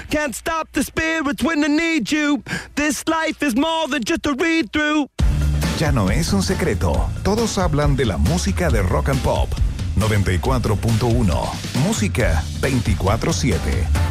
Can't stop the spirits when I need you. This life is more than just a read-through. Ya no es un secreto. Todos hablan de la música de Rock and Pop. 94.1. Música 24/7.